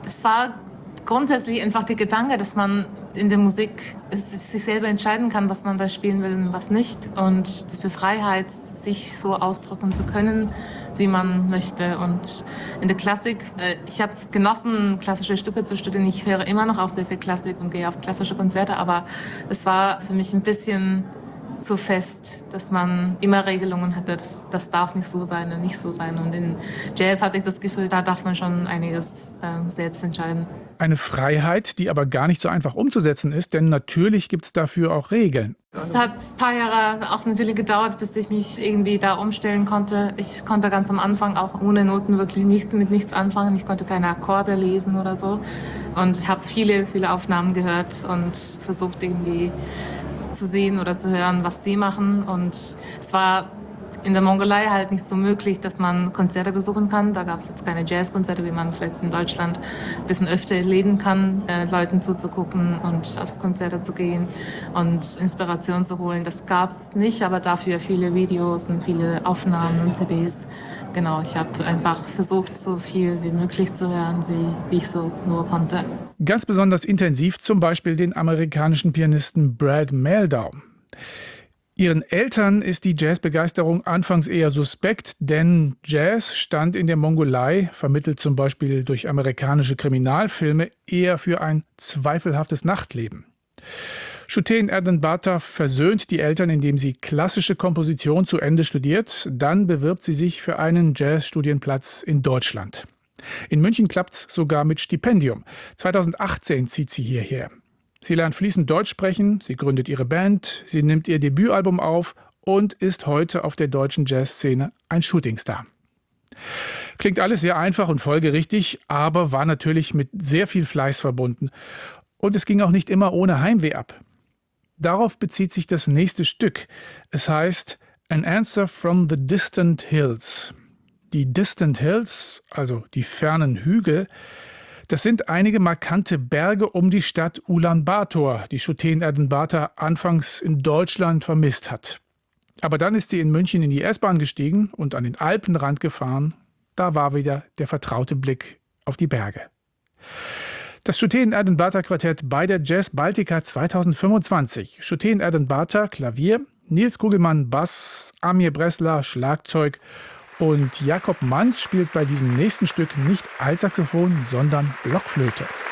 Es war grundsätzlich einfach der Gedanke, dass man in der Musik sich selber entscheiden kann, was man da spielen will und was nicht. Und diese Freiheit, sich so ausdrücken zu können, wie man möchte. Und in der Klassik, ich habe es genossen, klassische Stücke zu studieren. Ich höre immer noch auch sehr viel Klassik und gehe auf klassische Konzerte. Aber es war für mich ein bisschen zu fest, dass man immer Regelungen hatte, das darf nicht so sein und nicht so sein. Und in Jazz hatte ich das Gefühl, da darf man schon einiges selbst entscheiden. Eine Freiheit, die aber gar nicht so einfach umzusetzen ist, denn natürlich gibt es dafür auch Regeln. Es hat ein paar Jahre auch natürlich gedauert, bis ich mich irgendwie da umstellen konnte. Ich konnte ganz am Anfang auch ohne Noten wirklich mit nichts anfangen. Ich konnte keine Akkorde lesen oder so. Und habe viele Aufnahmen gehört und versucht irgendwie zu sehen oder zu hören, was sie machen. Und es war in der Mongolei halt nicht so möglich, dass man Konzerte besuchen kann. Da gab es jetzt keine Jazzkonzerte, wie man vielleicht in Deutschland ein bisschen öfter erleben kann, Leuten zuzugucken und aufs Konzerte zu gehen und Inspiration zu holen. Das gab es nicht, aber dafür viele Videos und viele Aufnahmen und CDs. Genau, ich habe einfach versucht, so viel wie möglich zu hören, wie ich so nur konnte. Ganz besonders intensiv zum Beispiel den amerikanischen Pianisten Brad Mehldau. Ihren Eltern ist die Jazzbegeisterung anfangs eher suspekt, denn Jazz stand in der Mongolei, vermittelt zum Beispiel durch amerikanische Kriminalfilme, eher für ein zweifelhaftes Nachtleben. Shuten Erdenbata versöhnt die Eltern, indem sie klassische Komposition zu Ende studiert. Dann bewirbt sie sich für einen Jazzstudienplatz in Deutschland. In München klappt's sogar mit Stipendium. 2018 zieht sie hierher. Sie lernt fließend Deutsch sprechen, sie gründet ihre Band, sie nimmt ihr Debütalbum auf und ist heute auf der deutschen Jazzszene ein Shootingstar. Klingt alles sehr einfach und folgerichtig, aber war natürlich mit sehr viel Fleiß verbunden. Und es ging auch nicht immer ohne Heimweh ab. Darauf bezieht sich das nächste Stück. Es heißt An Answer from the Distant Hills. Die Distant Hills, also die fernen Hügel, das sind einige markante Berge um die Stadt Ulaanbaatar, die Shuten Erdenbata anfangs in Deutschland vermisst hat. Aber dann ist sie in München in die S-Bahn gestiegen und an den Alpenrand gefahren. Da war wieder der vertraute Blick auf die Berge. Das Shuten Erdenbata Quartett bei der Jazz Baltica 2025. Shuten Erdenbata Klavier, Nils Kugelmann Bass, Amir Bressler Schlagzeug und Jakob Manz spielt bei diesem nächsten Stück nicht Altsaxophon, sondern Blockflöte.